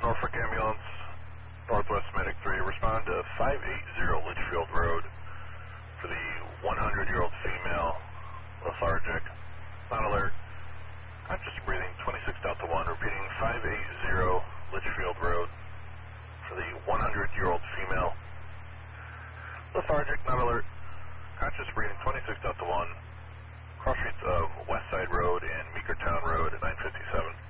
Norfolk Ambulance, Northwest Medic 3, respond to 580 Litchfield Road for the 100-year-old female, lethargic, not alert, conscious breathing, 26 Delta 1, repeating 580 Litchfield Road for the 100-year-old female, lethargic, not alert, conscious breathing, 26 Delta 1, cross streets of West Side Road and Meekertown Road at 957.